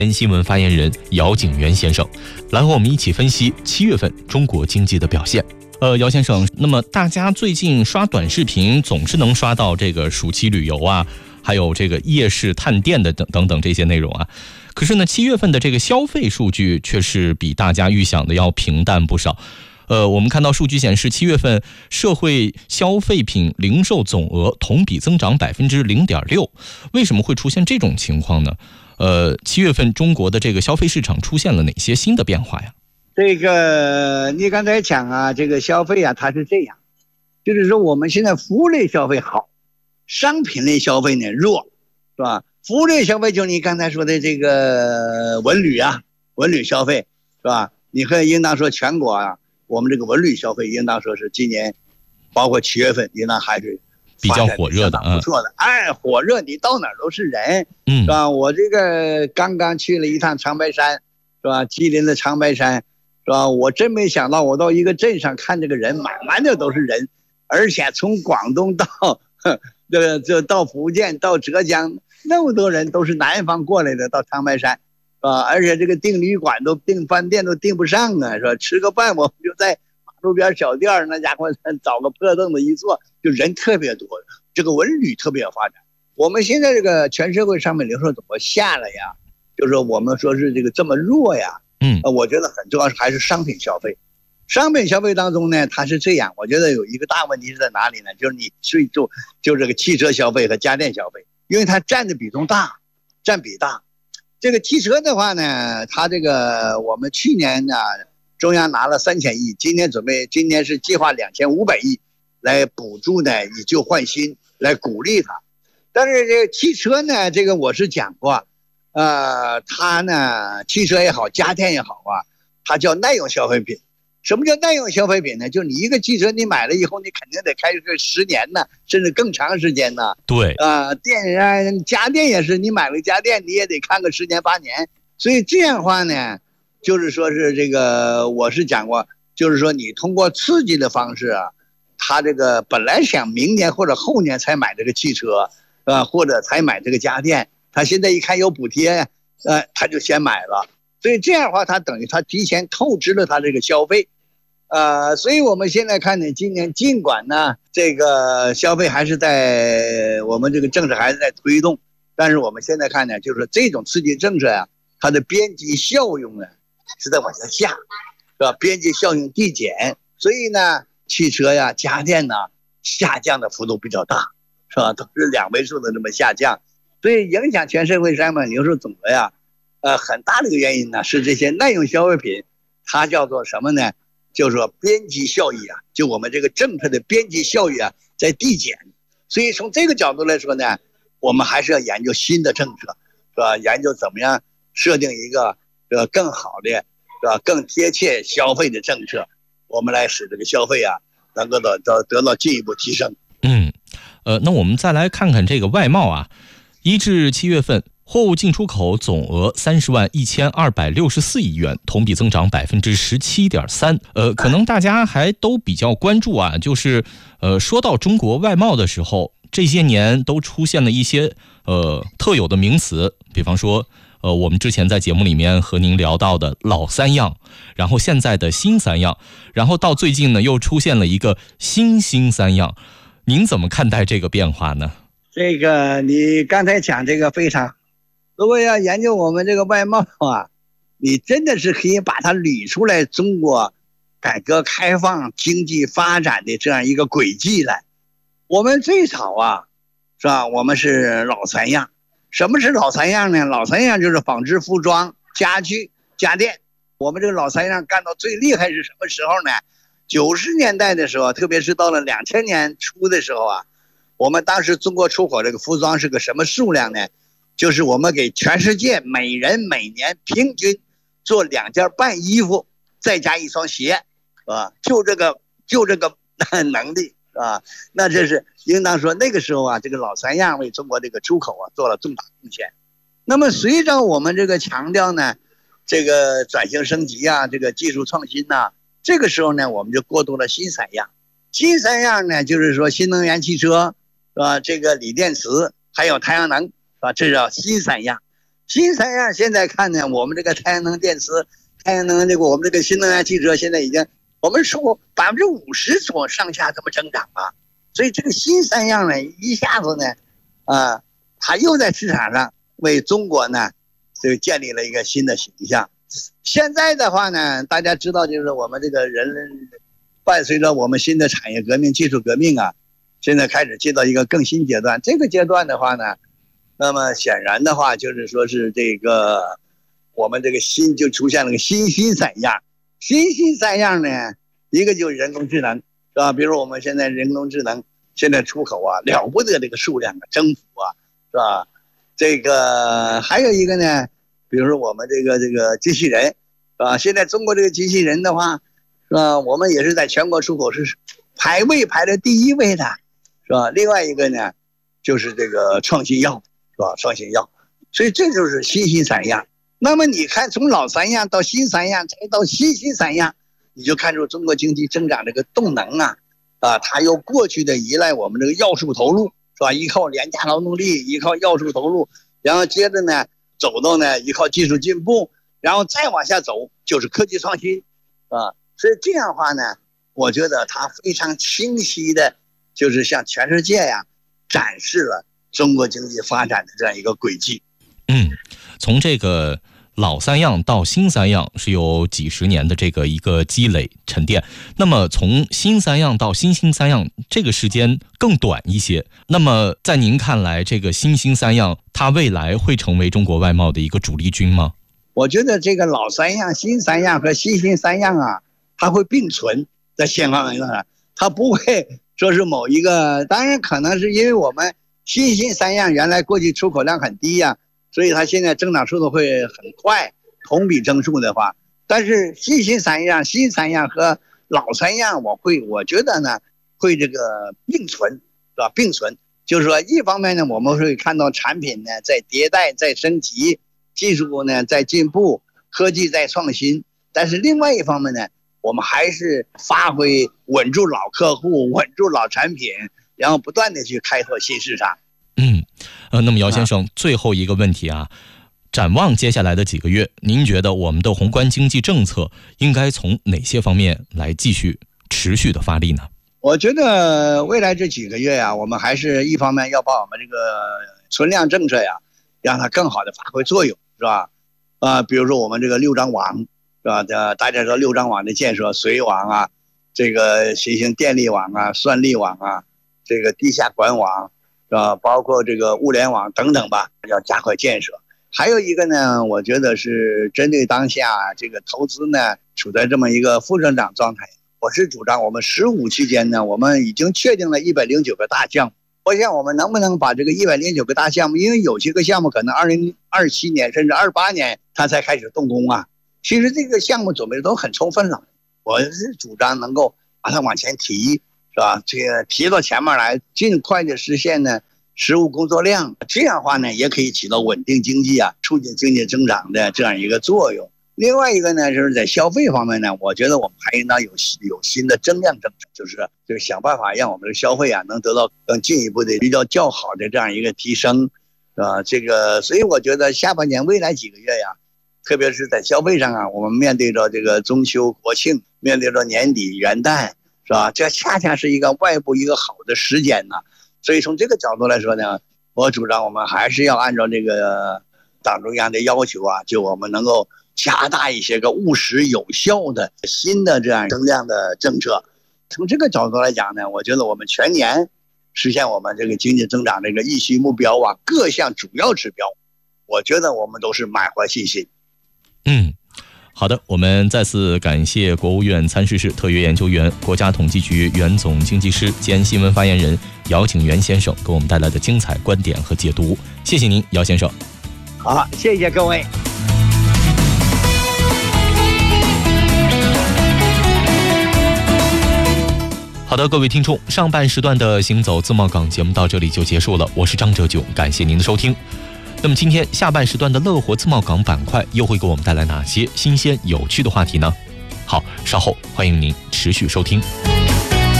新闻发言人姚景元先生来和我们一起分析7月份中国经济的表现。姚先生，那么大家最近刷短视频总是能刷到这个暑期旅游啊，还有这个夜市探店的等等这些内容啊。可是呢，7月份的这个消费数据却是比大家预想的要平淡不少。我们看到数据显示，7月份社会消费品零售总额同比增长0.6%，为什么会出现这种情况呢？7月份中国的这个消费市场出现了哪些新的变化呀？ 这个你刚才讲啊，这个消费啊，它是这样，就是说我们现在服务类消费好，商品类消费呢弱，是吧？服务类消费就是你刚才说的这个文旅啊，文旅消费是吧？你可以应当说全国啊，我们这个文旅消费应当说是今年，包括7月份应当还是比较火热的， 不错的。火热，你到哪儿都是人，是吧？我这个刚刚去了一趟长白山，是吧？吉林的长白山，是吧？我真没想到，我到一个镇上看这个人，满满的都是人，而且从广东到到福建到浙江，那么多人都是南方过来的，到长白山，是吧？而且这个订旅馆都订饭店都订不上啊，是吧？吃个饭我们就在路边小店，那家伙找个破凳子一坐，就人特别多，这个文旅特别发展。我们现在这个全社会商品零售怎么下来呀？就是我们说是这个这么弱呀。我觉得很重要还是商品消费。商品消费当中呢，它是这样，我觉得有一个大问题是在哪里呢？就是你就这个汽车消费和家电消费，因为它占的比重大，占比大。这个汽车的话呢，它这个我们去年呢，中央拿了3000亿，今年是计划2500亿来补助呢，以旧换新，来鼓励它。但是这个汽车呢，这个我是讲过，它呢，汽车也好，家电也好啊，它叫耐用消费品。什么叫耐用消费品呢？就你一个汽车你买了以后，你肯定得开个10年呢，甚至更长时间呢。 对， 家电也是，你买了家电你也得看个10年8年。所以这样的话呢，就是说是这个，我是讲过，就是说你通过刺激的方式啊，他这个本来想明年或者后年才买这个汽车，或者才买这个家电，他现在一看有补贴，他就先买了。所以这样的话，他等于他提前透支了他这个消费，所以我们现在看呢，今年尽管呢这个消费还是在我们这个政策还是在推动，但是我们现在看呢，就是这种刺激政策呀，它的边际效用呢是在往下下，是吧？边际效应递减，所以呢，汽车呀、家电呢下降的幅度比较大，是吧？都是2位数的这么下降，所以影响全社会商品零售总额呀。很大的一个原因呢是这些耐用消费品，它叫做什么呢？就是说边际效益啊，就我们这个政策的边际效益啊在递减。所以从这个角度来说呢，我们还是要研究新的政策，是吧？研究怎么样设定一个更好的，是吧？更贴切消费的政策，我们来使这个消费啊能够得到进一步提升。 那我们再来看看这个外贸啊，1至7月份。货物进出口总额301264亿元，同比增长17.3%。可能大家还都比较关注啊，就是说到中国外贸的时候，这些年都出现了一些特有的名词，比方说我们之前在节目里面和您聊到的老3样，然后现在的新3样，然后到最近呢又出现了一个新3样，您怎么看待这个变化呢？ 这个你刚才讲这个非常。如果要研究我们这个外贸啊，你真的是可以把它捋出来中国改革开放经济发展的这样一个轨迹来。我们最早啊，是吧？我们是老3样。什么是老3样呢？老3样就是纺织服装、家具、家电。我们这个老3样干到最厉害是什么时候呢？90年代的时候，特别是到了2000年初的时候啊，我们当时中国出口这个服装是个什么数量呢？就是我们给全世界每人每年平均做2件半衣服，再加1双鞋，就这个能力，那这是应当说那个时候啊，这个老3样为中国这个出口啊做了重大贡献。那么随着我们这个强调呢，这个转型升级啊，这个技术创新呐，这个时候呢，我们就过渡了新3样。新3样呢，就是说新能源汽车，是吧？这个锂电池还有太阳能。这叫新3样。 新三样现在看呢，我们这个太阳能电池、太阳能我们这个新能源汽车现在已经我们说50%左右上下这么增长了，所以这个新三样呢，一下子呢，它又在市场上为中国呢，就建立了一个新的形象。现在的话呢，大家知道，就是我们这个人伴随着我们新的产业革命、技术革命啊，现在开始进到一个更新阶段。这个阶段的话呢，那么显然的话，就是说是这个我们这个新就出现了个新三样。新三样呢，一个就是人工智能，是吧？比如我们现在人工智能现在出口啊，了不得这个数量啊，征服啊，是吧？这个还有一个呢，比如说我们这个机器人，是吧？现在中国这个机器人的话，是吧？我们也是在全国出口是排了第1位的，是吧？另外一个呢，就是这个创新药，是吧？创新药，所以这就是新三样。那么你看，从老三样到新三样，再到新三样，你就看出中国经济增长这个动能啊，它由过去的依赖我们这个要素投入，是吧？依靠廉价劳动力，依靠要素投入，然后接着呢走到呢依靠技术进步，然后再往下走就是科技创新，啊，所以这样的话呢，我觉得它非常清晰的，就是向全世界呀展示了中国经济发展的这样一个轨迹。 从这个老三样到新三样是有几十年的这个一个积累沉淀，那么从新三样到新三样这个时间更短一些。那么在您看来，这个新三样它未来会成为中国外贸的一个主力军吗？ 我觉得这个老三样、新三样和新三样啊，它会并存在现方面上，它不会说是某一个。当然可能是因为我们新三样原来过去出口量很低呀，所以它现在增长速度会很快，同比增速的话。但是新三样和老三样，我觉得呢会这个并存，是吧？并存就是说，一方面呢，我们会看到产品呢在迭代、在升级，技术呢在进步，科技在创新。但是另外一方面呢，我们还是发挥稳住老客户、稳住老产品，然后不断的去开拓新市场。 那么姚先生，最后一个问题啊，展望接下来的几个月，您觉得我们的宏观经济政策应该从哪些方面来继续持续的发力呢？ 我觉得未来这几个月呀，我们还是一方面要把我们这个存量政策呀，让它更好的发挥作用，是吧？比如说我们这个6张网，是吧？大家知道6张网的建设，水网啊，这个新型电力网啊、算力网啊，这个地下管网。包括这个物联网等等吧，要加快建设。还有一个呢，我觉得是针对当下这个投资呢处在这么一个负增长状态，我是主张我们15期间呢，我们已经确定了109个大项目。我想我们能不能把这个109个大项目，因为有些个项目可能2027年甚至28年它才开始动工啊，其实这个项目准备都很充分了，我是主张能够把它往前提。是吧？这个提到前面来，尽快的实现呢实务工作量，这样的话呢，也可以起到稳定经济啊、促进经济增长的这样一个作用。另外一个呢，就是在消费方面呢，我觉得我们还应当有新的增量政策，就是想办法让我们的消费啊能得到更进一步的比较较好的这样一个提升，是吧？所以我觉得下半年未来几个月呀，特别是在消费上啊，我们面对着这个中秋国庆，面对着年底元旦。是吧？这恰恰是一个外部一个好的时间呢，所以从这个角度来说呢，我主张我们还是要按照这个党中央的要求啊，就我们能够加大一些个务实有效的新的这样增量的政策。从这个角度来讲呢，我觉得我们全年实现我们这个经济增长这个预期目标啊，各项主要指标，我觉得我们都是满怀信心。 好的，我们再次感谢国务院参事室特约研究员、国家统计局原总经济师兼新闻发言人姚景元先生给我们带来的精彩观点和解读。谢谢您，姚先生。 好，谢谢各位。 好的，各位听众，上半时段的行走自贸港节目到这里就结束了，我是张哲炯，感谢您的收听。那么今天下半时段的乐活自贸港板块又会给我们带来哪些新鲜有趣的话题呢？好，稍后欢迎您持续收听。